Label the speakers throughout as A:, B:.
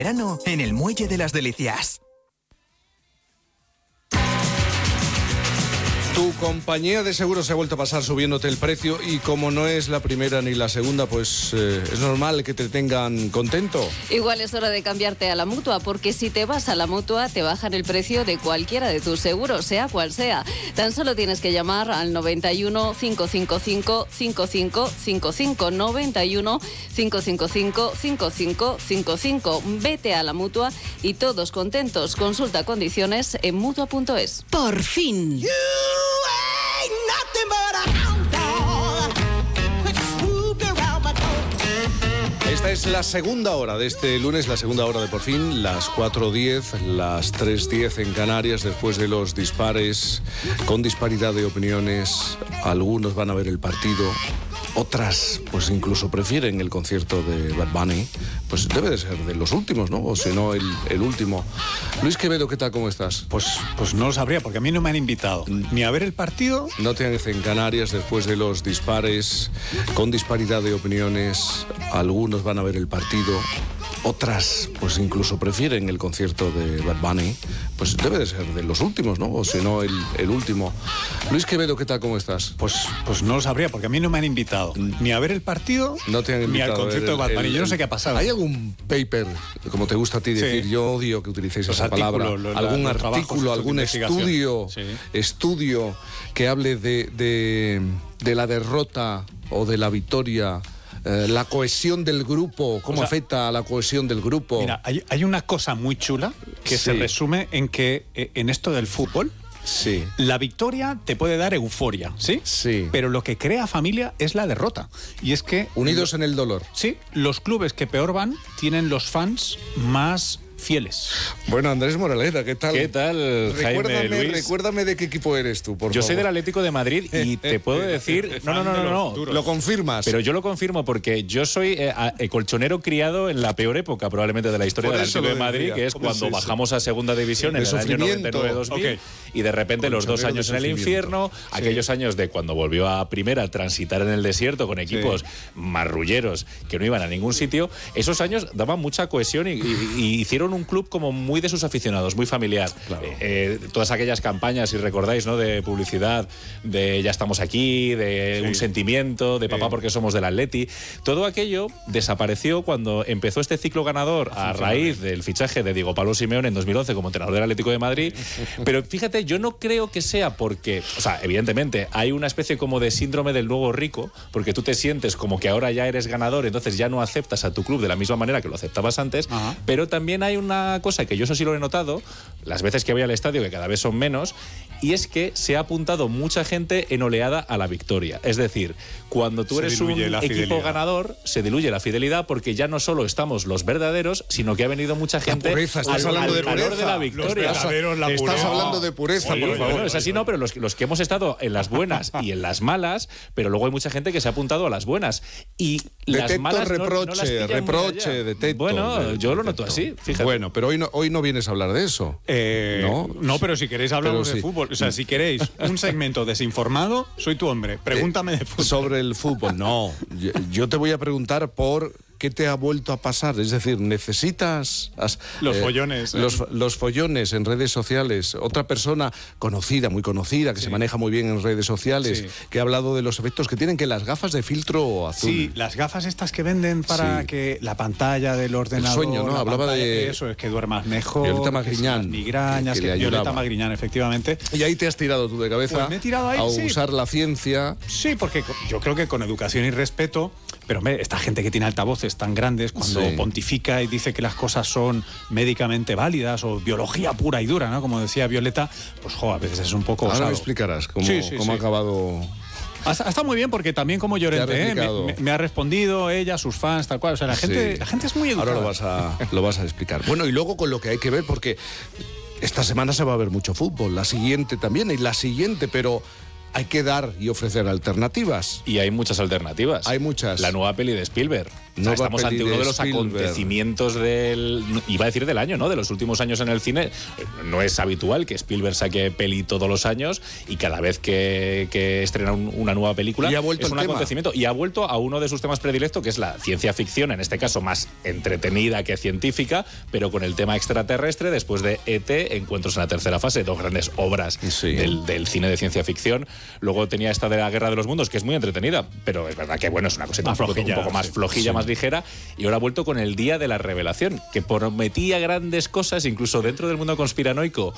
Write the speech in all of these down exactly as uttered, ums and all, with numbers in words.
A: Verano en el Muelle de las Delicias.
B: Tu compañía de seguros se ha vuelto a pasar subiéndote el precio y como no es la primera ni la segunda, pues eh, es normal que te tengan contento.
C: Igual es hora de cambiarte a la Mutua, porque si te vas a la Mutua te bajan el precio de cualquiera de tus seguros, sea cual sea. Tan solo tienes que llamar al noventa y uno, cinco cinco cinco, cinco cinco cinco cinco, noventa y uno, cinco cinco cinco, cinco cinco cinco cinco. Vete a la Mutua y todos contentos. Consulta condiciones en mutua punto es.
D: Por fin.
B: Esta es la segunda hora de este lunes, la segunda hora de Por Fin, las cuatro diez, las tres diez en Canarias, después de los dispares, con disparidad de opiniones. Algunos van a ver el partido, otras pues incluso prefieren el concierto de Bad Bunny. Pues debe de ser de los últimos, ¿no? O si no, el, el último. Luis Quevedo, ¿qué tal? ¿Cómo estás?
E: Pues, pues no lo sabría, porque a mí no me han invitado ni a ver el partido.
B: No te en Canarias, después de los dispares, con disparidad de opiniones. Algunos van a ver el partido, otras pues incluso prefieren el concierto de Bad Bunny. Pues debe de ser de los últimos, ¿no? O si no, el, el último. Luis Quevedo, ¿qué tal? ¿Cómo estás?
E: Pues, pues no lo sabría, porque a mí no me han invitado ni a ver el partido,
B: no te han invitado
E: ni al concierto
B: el,
E: de Bad Bunny.
B: el,
E: Yo no sé qué ha pasado.
B: ¿Hay algún paper, como te gusta a ti decir? Sí. Yo odio que utilicéis
E: los
B: esa palabra.
E: Los,
B: algún
E: los
B: artículo, algún estudio, sí. estudio que hable de, de, de la derrota o de la victoria. Eh, la cohesión del grupo, ¿cómo o sea, afecta a la cohesión del grupo?
E: Mira, hay, hay una cosa muy chula que sí. se resume en que eh, en esto del fútbol,
B: sí.
E: la victoria te puede dar euforia, ¿sí?
B: Sí.
E: Pero lo que crea familia es la derrota. Y es que...
B: Unidos en el dolor.
E: Sí, los clubes que peor van tienen los fans más fieles.
B: Bueno, Andrés Moraleda, ¿qué tal?
F: ¿Qué tal,
B: recuérdame,
F: Jaime Luis?
B: Recuérdame de qué equipo eres tú, por
F: yo
B: favor.
F: soy del Atlético de Madrid y te puedo decir... No, no, no, no, no.
B: Lo confirmas.
F: Pero yo lo confirmo porque yo soy eh, eh, colchonero criado en la peor época probablemente de la historia del Atlético de Madrid, que es cuando es bajamos a Segunda División en el año noventa y nueve dos mil okay. y de repente los dos años en el infierno, sí. aquellos años de cuando volvió a Primera, transitar en el desierto con equipos sí. marrulleros que no iban a ningún sitio, esos años daban mucha cohesión y, y, y hicieron un club como muy de sus aficionados, muy familiar.
B: Claro.
F: Eh, todas aquellas campañas, si recordáis, ¿no? De publicidad, de ya estamos aquí, de sí. un sentimiento, de papá sí. porque somos del Atleti. Todo aquello desapareció cuando empezó este ciclo ganador a raíz del fichaje de Diego Pablo Simeone en dos mil once como entrenador del Atlético de Madrid. Pero fíjate, yo no creo que sea porque, o sea, evidentemente hay una especie como de síndrome del nuevo rico, porque tú te sientes como que ahora ya eres ganador, entonces ya no aceptas a tu club de la misma manera que lo aceptabas antes. Ajá. Pero también hay una cosa que yo eso sí lo he notado, las veces que voy al estadio, que cada vez son menos, y es que se ha apuntado mucha gente en oleada a la victoria. Es decir, cuando tú se eres un equipo fidelidad. ganador, se diluye la fidelidad porque ya no solo estamos los verdaderos, sino que ha venido mucha gente
B: la pureza, estás
F: al,
B: hablando
F: al
B: de
F: calor
B: pureza.
F: de la victoria.
B: Los verdaderos, la estás pureza. hablando de pureza,
F: Oye,
B: por favor.
F: Bueno, es así, no, pero los, los que hemos estado en las buenas y en las malas, pero luego hay mucha gente que se ha apuntado a las buenas. Y
B: detecto
F: las malas
B: reproche,
F: no, no
B: reproche, detecto.
F: Bueno,
B: de,
F: yo lo
B: detecto.
F: noto así, fíjate.
B: Bueno, pero hoy no, hoy no vienes a hablar de eso.
E: Eh, no, no, pero si queréis hablamos de
B: sí.
E: fútbol. O sea, si queréis un segmento desinformado, soy tu hombre. Pregúntame de fútbol.
B: Sobre el fútbol, no. Yo, yo te voy a preguntar por qué te ha vuelto a pasar. Es decir, necesitas... Has,
E: los eh, follones.
B: Los, eh. los follones en redes sociales. Otra persona conocida, muy conocida, que sí. se maneja muy bien en redes sociales, sí. que ha hablado de los efectos que tienen, que las gafas de filtro azul.
E: Sí, las gafas estas que venden para sí. que la pantalla del ordenador...
B: El sueño, ¿no? Hablaba
E: pantalla,
B: de...
E: Eso, es que duermas mejor.
B: Violeta Magriñán.
E: Migrañas, que, que, que Violeta Magriñán, efectivamente.
B: Y ahí te has tirado tú de cabeza
E: pues me he tirado ahí,
B: a
E: sí.
B: usar la ciencia.
E: Sí, porque yo creo que con educación y respeto, pero hombre, esta gente que tiene altavoces tan grandes, cuando sí. pontifica y dice que las cosas son médicamente válidas o biología pura y dura, ¿no? Como decía Violeta, pues jo, a veces es un poco
B: Ahora
E: osado.
B: me explicarás cómo,
E: sí, sí,
B: cómo
E: sí.
B: ha acabado...
E: Está muy bien porque también como Llorente, ¿eh? me, me ha respondido ella, sus fans, tal cual. O sea, la gente, sí. la gente es muy educada.
B: Ahora lo vas a, lo vas a explicar. Bueno, y luego con lo que hay que ver, porque esta semana se va a ver mucho fútbol, la siguiente también, y la siguiente, pero... hay que dar y ofrecer alternativas.
F: Y hay muchas alternativas.
B: Hay muchas.
F: La nueva peli de Spielberg. O sea, estamos ante uno de los acontecimientos del, iba a decir del año, ¿no? De los últimos años en el cine. No es habitual que Spielberg saque peli todos los años y cada vez que, que estrena un, una nueva película
B: y ha vuelto
F: es un
B: el
F: acontecimiento.
B: Tema.
F: Y ha vuelto a uno de sus temas predilectos, que es la ciencia ficción, en este caso más entretenida que científica, pero con el tema extraterrestre, después de E T, Encuentros en la tercera fase, dos grandes obras sí. del, del cine de ciencia ficción. Luego tenía esta de la Guerra de los Mundos, que es muy entretenida, pero es verdad que bueno, es una cosita un poco, un poco más sí. flojilla, sí. más ligera. Y ahora ha vuelto con el Día de la Revelación, que prometía grandes cosas, incluso dentro del mundo conspiranoico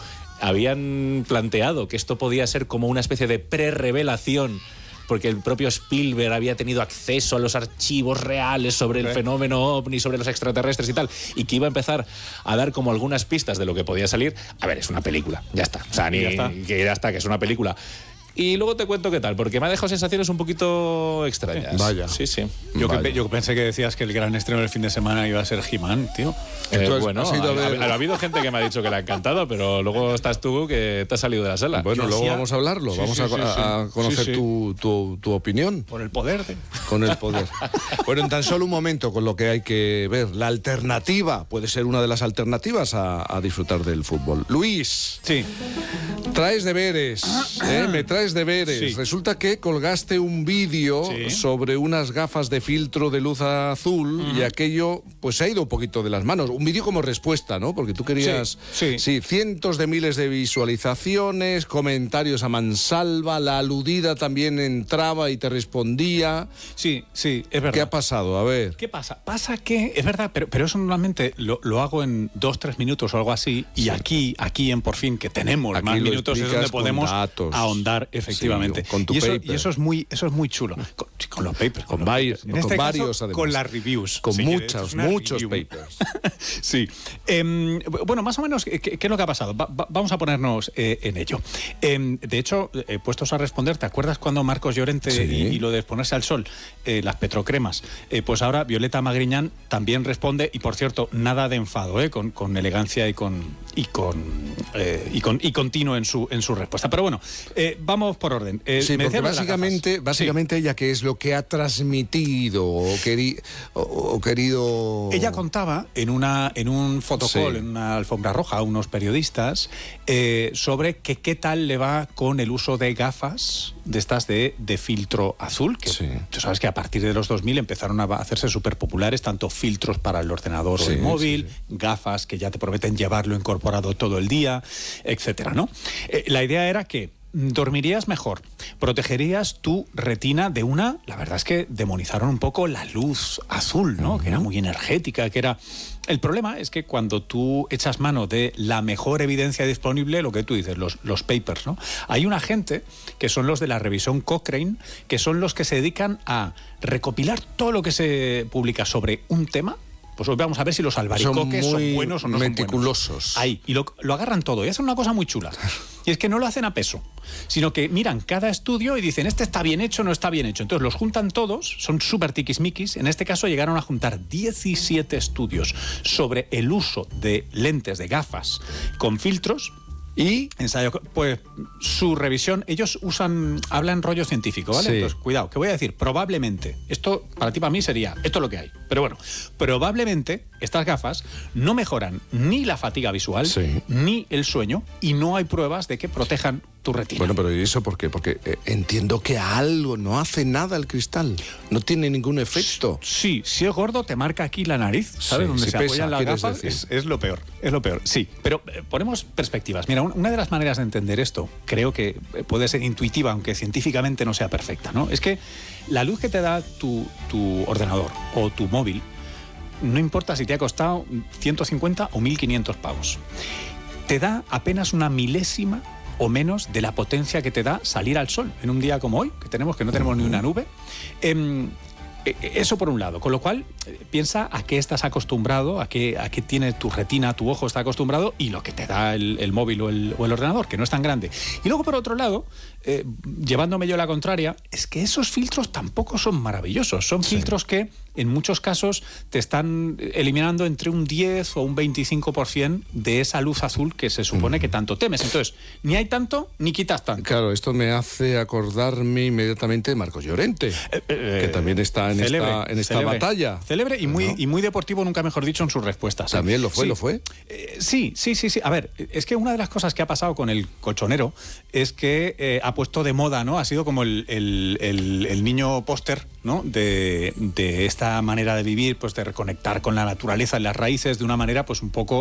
F: habían planteado que esto podía ser como una especie de pre-revelación, porque el propio Spielberg había tenido acceso a los archivos reales sobre el ¿Eh? fenómeno ovni, sobre los extraterrestres y tal, y que iba a empezar a dar como algunas pistas de lo que podía salir. A ver, es una película, ya está. O sea, ni, ya está. que ya está, que es una película. Y luego te cuento qué tal, porque me ha dejado sensaciones un poquito extrañas.
B: Vaya.
F: Sí, sí.
E: Yo,
B: Vaya.
E: Que, yo pensé que decías que el gran estreno del fin de semana iba a ser He-Man, tío.
F: Eh, bueno, ha, ha, ha habido gente que me ha dicho que le ha encantado, pero luego estás tú que te has salido de la sala.
B: Bueno, yo luego hacía... vamos a hablarlo, sí, vamos sí, a, sí, a, a conocer sí, sí. Tu, tu, tu opinión.
E: Por el poder. De...
B: Con el poder. Bueno, en tan solo un momento, con lo que hay que ver. La alternativa, puede ser una de las alternativas a, a disfrutar del fútbol. Luis.
E: Sí.
B: Traes deberes, ¿eh? Me traes deberes. Sí. Resulta que colgaste un vídeo sí. sobre unas gafas de filtro de luz azul uh-huh. y aquello pues se ha ido un poquito de las manos. Un vídeo como respuesta, ¿no? Porque tú querías...
E: Sí, sí.
B: sí, cientos de miles de visualizaciones, comentarios a mansalva, la aludida también entraba y te respondía.
E: Sí, sí, es verdad.
B: ¿Qué ha pasado? A ver.
E: ¿Qué pasa? Pasa que, es verdad, pero, pero eso normalmente lo, lo hago en dos, tres minutos o algo así, y sí. aquí, aquí en Por Fin, que tenemos aquí más minutos, es donde podemos ahondar, efectivamente.
B: Sí, con tu
E: y, eso,
B: paper.
E: y eso es muy, eso es muy chulo. Con, con los papers.
B: Con,
E: con,
B: varios,
E: en
B: no,
E: este
B: con
E: caso,
B: varios, además.
E: Con las reviews.
B: Con
E: si
B: muchos, muchos
E: review.
B: papers.
E: Sí. Eh, bueno, más o menos, ¿qué, qué es lo que ha pasado? Va, va, vamos a ponernos eh, en ello. Eh, de hecho, eh, puestos a responder, ¿te acuerdas cuando Marcos Llorente sí. y, y lo de exponerse al sol, eh, las petrocremas? Eh, pues ahora Violeta Magriñán también responde, y por cierto, nada de enfado, eh, con, con elegancia y con y con, eh, y con y continuo en su en su respuesta. Pero bueno, eh, vamos por orden. Eh,
B: sí, porque básicamente, básicamente sí. ella, ¿qué es lo que ha transmitido o, queri, o, o querido?
E: Ella contaba en una en un fotocall, sí. en una alfombra roja, a unos periodistas eh, sobre que qué tal le va con el uso de gafas de estas de, de filtro azul, que sí. tú sabes que a partir de los dos mil empezaron a hacerse súper populares, tanto filtros para el ordenador sí, o el móvil, sí, sí. gafas que ya te prometen llevarlo incorporado todo el día, etcétera, ¿no? Eh, la idea era que dormirías mejor, protegerías tu retina de una... La verdad es que demonizaron un poco la luz azul, ¿no? Uh-huh. Que era muy energética, que era... El problema es que cuando tú echas mano de la mejor evidencia disponible, lo que tú dices, los, los papers, ¿no? Hay una gente que son los de la revisión Cochrane, que son los que se dedican a recopilar todo lo que se publica sobre un tema. Pues vamos a ver si los albaricoques son, son buenos o no
B: meticulosos.
E: Son buenos. Ahí, y lo, lo agarran todo y hacen una cosa muy chula. Y es que no lo hacen a peso, sino que miran cada estudio y dicen, este está bien hecho o no está bien hecho. Entonces los juntan todos, son súper tiquismiquis. En este caso llegaron a juntar diecisiete estudios sobre el uso de lentes, de gafas con filtros. Y ensayo, pues su revisión, ellos usan, hablan rollo científico, ¿vale? Sí. Entonces, cuidado, que voy a decir, probablemente, esto para ti, para mí sería, esto es lo que hay, pero bueno, probablemente estas gafas no mejoran ni la fatiga visual, sí. ni el sueño, y no hay pruebas de que protejan tu retina.
B: Bueno, pero ¿y eso por qué? Porque eh, entiendo que algo no hace nada el cristal, no tiene ningún efecto.
E: Sí, si es gordo te marca aquí la nariz, ¿sabes? Sí, Donde si se pesa, apoyan las gafas, es, es lo peor, es lo peor, sí. Pero eh, ponemos perspectivas. Mira, una de las maneras de entender esto, creo que puede ser intuitiva, aunque científicamente no sea perfecta, ¿no? Es que la luz que te da tu, tu ordenador o tu móvil, no importa si te ha costado ciento cincuenta o mil quinientos pavos, te da apenas una milésima o menos de la potencia que te da salir al sol en un día como hoy, que tenemos que no tenemos ni una nube. Eh, Eso por un lado, con lo cual piensa a qué estás acostumbrado, a qué, a qué tiene tu retina, tu ojo está acostumbrado, y lo que te da el, el móvil o el, o el ordenador, que no es tan grande. Y luego por otro lado, eh, llevándome yo la contraria, es que esos filtros tampoco son maravillosos, son sí. filtros que en muchos casos te están eliminando entre un diez o un veinticinco por ciento de esa luz azul que se supone que tanto temes. Entonces, ni hay tanto ni quitas tanto.
B: Claro, esto me hace acordarme inmediatamente de Marcos Llorente, eh, eh, que también está en célebre, esta, en esta
E: célebre,
B: batalla.
E: Célebre y muy,
B: ¿no?
E: y muy deportivo, nunca mejor dicho, en sus respuestas.
B: También lo fue,
E: sí.
B: lo fue.
E: Eh, sí, sí, sí, sí. A ver, es que una de las cosas que ha pasado con el colchonero es que eh, ha puesto de moda, ¿no? Ha sido como el, el, el, el niño póster, ¿no? De, de esta manera de vivir, pues de reconectar con la naturaleza y las raíces de una manera, pues un poco